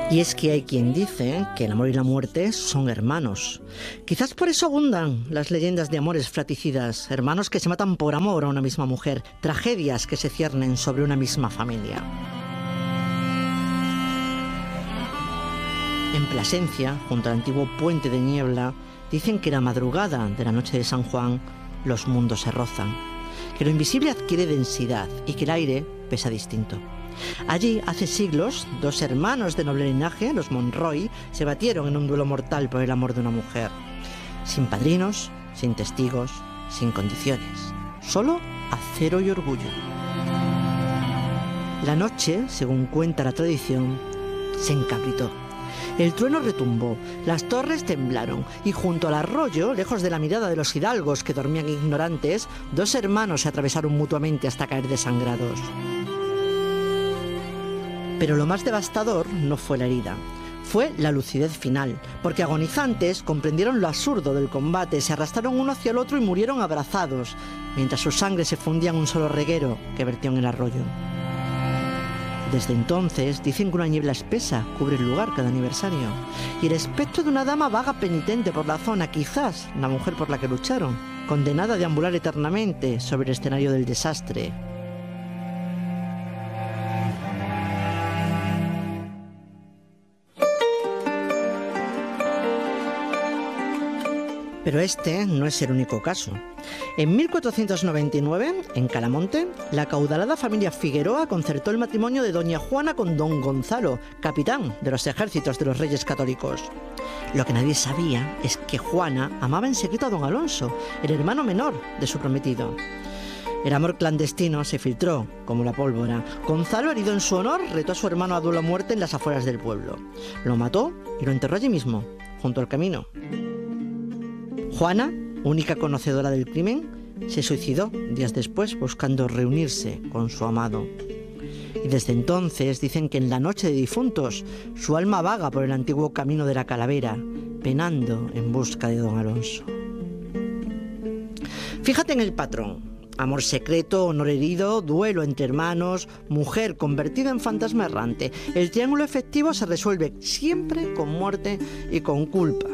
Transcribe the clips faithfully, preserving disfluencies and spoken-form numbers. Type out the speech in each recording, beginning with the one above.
Y es que hay quien dice que el amor y la muerte son hermanos. Quizás por eso abundan las leyendas de amores fratricidas, hermanos que se matan por amor a una misma mujer, tragedias que se ciernen sobre una misma familia. En Plasencia, junto al antiguo puente de niebla, dicen que la madrugada de la noche de San Juan los mundos se rozan, que lo invisible adquiere densidad y que el aire pesa distinto. Allí, hace siglos, dos hermanos de noble linaje, los Monroy, se batieron en un duelo mortal por el amor de una mujer. Sin padrinos, sin testigos, sin condiciones. Solo acero y orgullo. La noche, según cuenta la tradición, se encabritó. El trueno retumbó, las torres temblaron y junto al arroyo, lejos de la mirada de los hidalgos que dormían ignorantes, dos hermanos se atravesaron mutuamente hasta caer desangrados. Pero lo más devastador no fue la herida, fue la lucidez final, porque agonizantes comprendieron lo absurdo del combate, se arrastraron uno hacia el otro y murieron abrazados, mientras su sangre se fundía en un solo reguero que vertió en el arroyo. Desde entonces dicen que una niebla espesa cubre el lugar cada aniversario, y el espectro de una dama vaga penitente por la zona, quizás la mujer por la que lucharon, condenada a deambular eternamente sobre el escenario del desastre. Pero este no es el único caso. En mil cuatrocientos noventa y nueve, en Calamonte, la acaudalada familia Figueroa concertó el matrimonio de doña Juana con don Gonzalo, capitán de los ejércitos de los Reyes Católicos. Lo que nadie sabía es que Juana amaba en secreto a don Alonso, el hermano menor de su prometido. El amor clandestino se filtró como la pólvora. Gonzalo, herido en su honor, retó a su hermano a duelo a muerte en las afueras del pueblo. Lo mató y lo enterró allí mismo, junto al camino. Juana, única conocedora del crimen, se suicidó días después buscando reunirse con su amado. Y desde entonces dicen que en la noche de difuntos su alma vaga por el antiguo camino de la Calavera, penando en busca de don Alonso. Fíjate en el patrón. Amor secreto, honor herido, duelo entre hermanos, mujer convertida en fantasma errante. El triángulo efectivo se resuelve siempre con muerte y con culpa.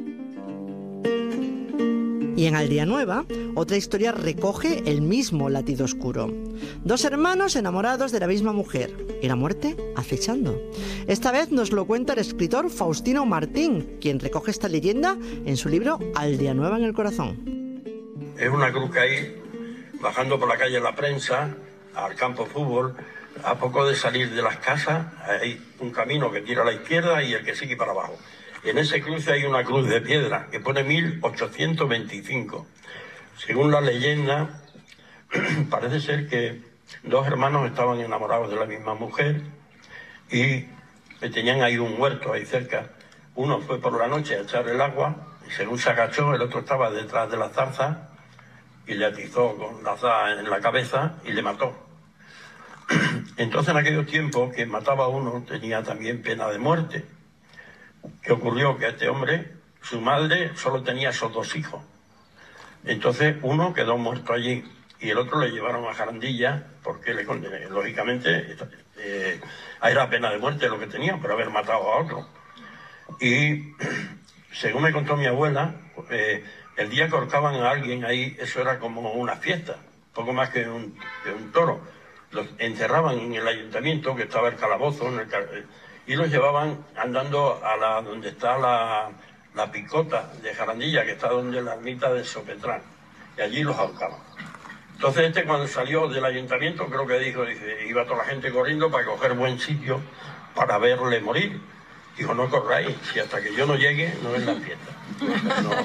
Y en Aldea Nueva, otra historia recoge el mismo latido oscuro. Dos hermanos enamorados de la misma mujer y la muerte acechando. Esta vez nos lo cuenta el escritor Faustino Martín, quien recoge esta leyenda en su libro Aldea Nueva en el corazón. Es una cruz que hay bajando por la calle La Prensa al campo de fútbol. A poco de salir de las casas hay un camino que tira a la izquierda y el que sigue para abajo. En ese cruce hay una cruz de piedra que pone mil ochocientos veinticinco. Según la leyenda, parece ser que dos hermanos estaban enamorados de la misma mujer y tenían ahí un huerto ahí cerca. Uno fue por la noche a echar el agua y según se agachó, el otro estaba detrás de la zarza y le atizó con la zarza en la cabeza y le mató. Entonces, en aquellos tiempos, quien mataba a uno tenía también pena de muerte. ¿Qué ocurrió? Que este hombre, su madre, solo tenía esos dos hijos. Entonces, uno quedó muerto allí y el otro le llevaron a Jarandilla porque, le, lógicamente, eh, era pena de muerte lo que tenía por haber matado a otro. Y, según me contó mi abuela, eh, el día que ahorcaban a alguien ahí, eso era como una fiesta, poco más que un, que un toro. Los encerraban en el ayuntamiento, que estaba el calabozo, en el y los llevaban andando a la donde está la, la picota de Jarandilla, que está donde la ermita de Sopetrán, y allí los ahorcaban. Entonces este, cuando salió del ayuntamiento, creo que dijo, dice, iba toda la gente corriendo para coger buen sitio para verle morir. Dijo, no corráis, si hasta que yo no llegue no es la fiesta. No.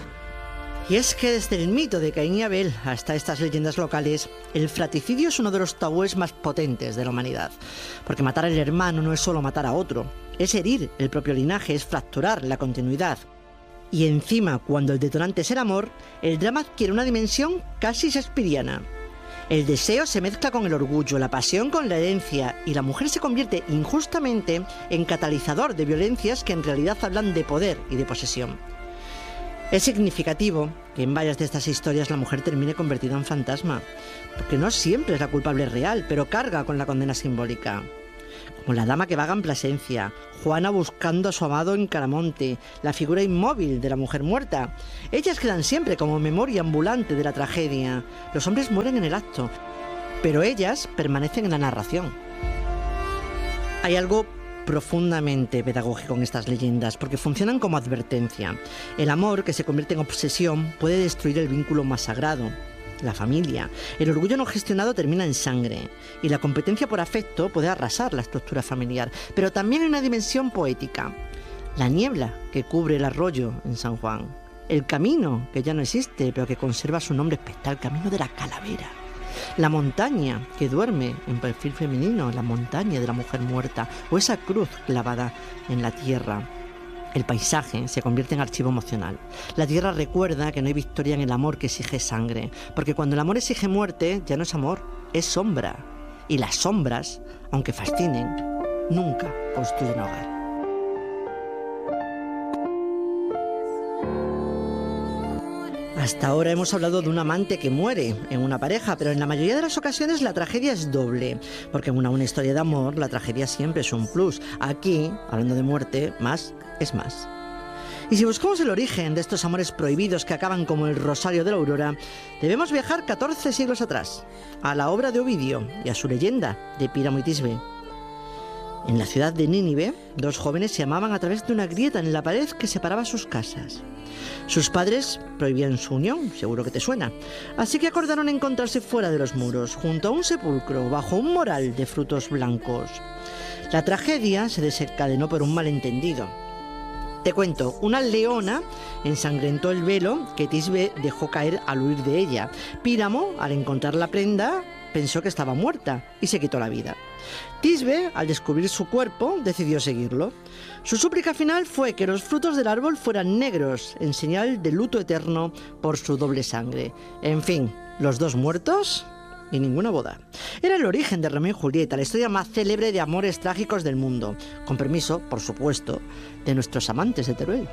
Y es que desde el mito de Caín y Abel hasta estas leyendas locales, el fratricidio es uno de los tabúes más potentes de la humanidad. Porque matar al hermano no es solo matar a otro, es herir el propio linaje, es fracturar la continuidad. Y encima, cuando el detonante es el amor, el drama adquiere una dimensión casi shakespeariana. El deseo se mezcla con el orgullo, la pasión con la herencia, y la mujer se convierte injustamente en catalizador de violencias que en realidad hablan de poder y de posesión. Es significativo que en varias de estas historias la mujer termine convertida en fantasma, porque no siempre es la culpable real, pero carga con la condena simbólica. como la dama que vaga en Plasencia, Juana buscando a su amado en Caramonte, la figura inmóvil de la mujer muerta. Ellas quedan siempre como memoria ambulante de la tragedia. Los hombres mueren en el acto, pero ellas permanecen en la narración. Hay algo profundamente pedagógico en estas leyendas, porque funcionan como advertencia. El amor, que se convierte en obsesión, puede destruir el vínculo más sagrado, la familia. El orgullo no gestionado termina en sangre, y la competencia por afecto puede arrasar la estructura familiar. Pero también hay una dimensión poética. La niebla que cubre el arroyo en San Juan. El camino, que ya no existe, pero que conserva su nombre espectral, Camino de la Calavera. La montaña que duerme en perfil femenino, la montaña de la mujer muerta, o esa cruz clavada en la tierra. El paisaje se convierte en archivo emocional. La tierra recuerda que no hay victoria en el amor que exige sangre, porque cuando el amor exige muerte, ya no es amor, es sombra. Y las sombras, aunque fascinen, nunca construyen hogar. Hasta ahora hemos hablado de un amante que muere en una pareja, pero en la mayoría de las ocasiones la tragedia es doble, porque en una, una historia de amor la tragedia siempre es un plus. Aquí, hablando de muerte, más es más. Y si buscamos el origen de estos amores prohibidos que acaban como el Rosario de la Aurora, debemos viajar catorce siglos atrás, a la obra de Ovidio y a su leyenda de Píramo y Tisbe. En la ciudad de Nínive, dos jóvenes se amaban a través de una grieta en la pared que separaba sus casas. Sus padres prohibían su unión, seguro que te suena, así que acordaron encontrarse fuera de los muros, junto a un sepulcro, bajo un moral de frutos blancos. La tragedia se desencadenó por un malentendido. Te cuento, una leona ensangrentó el velo que Tisbe dejó caer al huir de ella. Píramo, al encontrar la prenda, pensó que estaba muerta y se quitó la vida. Tisbe, al descubrir su cuerpo, decidió seguirlo. Su súplica final fue que los frutos del árbol fueran negros, en señal de luto eterno por su doble sangre. En fin, los dos muertos y ninguna boda. Era el origen de Romeo y Julieta, la historia más célebre de amores trágicos del mundo. Con permiso, por supuesto, de nuestros amantes de Teruel.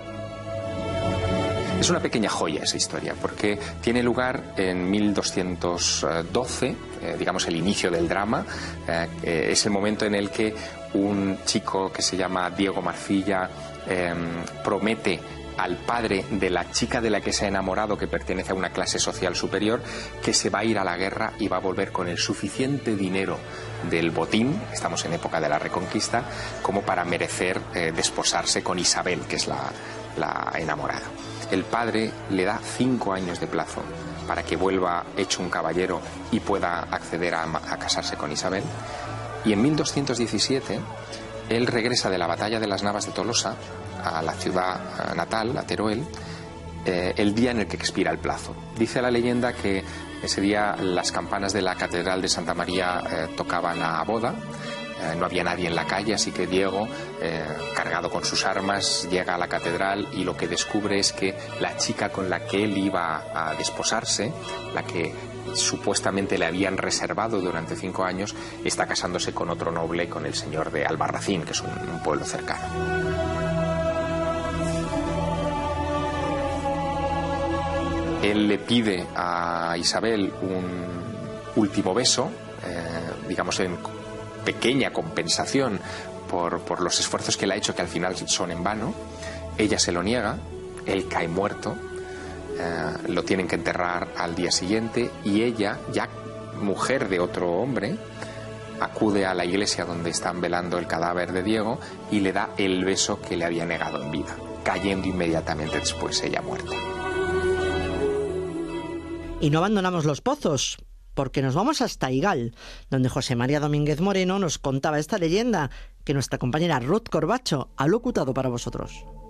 Es una pequeña joya esa historia, porque tiene lugar en mil doscientos doce, eh, digamos el inicio del drama. Eh, eh, es el momento en el que un chico que se llama Diego Marcilla eh, promete al padre de la chica de la que se ha enamorado, que pertenece a una clase social superior, que se va a ir a la guerra y va a volver con el suficiente dinero del botín, estamos en época de la Reconquista, como para merecer eh, desposarse con Isabel, que es la, la enamorada. El padre le da cinco años de plazo para que vuelva hecho un caballero y pueda acceder a, a casarse con Isabel. Y en mil doscientos diecisiete él regresa de la batalla de las Navas de Tolosa a la ciudad natal, a Teruel, eh, el día en el que expira el plazo. Dice la leyenda que ese día las campanas de la Catedral de Santa María eh, tocaban a boda. Eh, no había nadie en la calle, así que Diego, eh, cargado con sus armas, llega a la catedral y lo que descubre es que la chica con la que él iba a desposarse, la que supuestamente le habían reservado durante cinco años, está casándose con otro noble, con el señor de Albarracín, que es un, un pueblo cercano. Él le pide a Isabel un último beso, eh, digamos en pequeña compensación por, por los esfuerzos que él ha hecho, que al final son en vano. Ella se lo niega, él cae muerto, eh, lo tienen que enterrar al día siguiente y ella, ya mujer de otro hombre, acude a la iglesia donde están velando el cadáver de Diego y le da el beso que le había negado en vida, cayendo inmediatamente después ella muerta. Y no abandonamos los pozos, porque nos vamos hasta Igal, donde José María Domínguez Moreno nos contaba esta leyenda que nuestra compañera Ruth Corbacho ha locutado para vosotros.